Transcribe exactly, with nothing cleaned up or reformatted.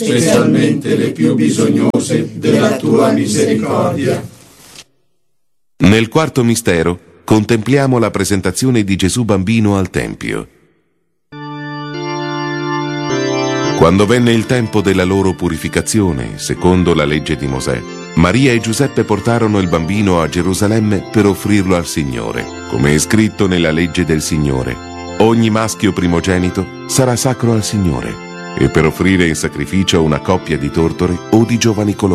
specialmente le più bisognose della tua misericordia. Nel quarto mistero contempliamo la presentazione di Gesù bambino al Tempio. Quando venne il tempo della loro purificazione, secondo la legge di Mosè, Maria e Giuseppe portarono il bambino a Gerusalemme per offrirlo al Signore, come è scritto nella legge del Signore. Ogni maschio primogenito sarà sacro al Signore, e per offrire in sacrificio una coppia di tortore o di giovani colombe.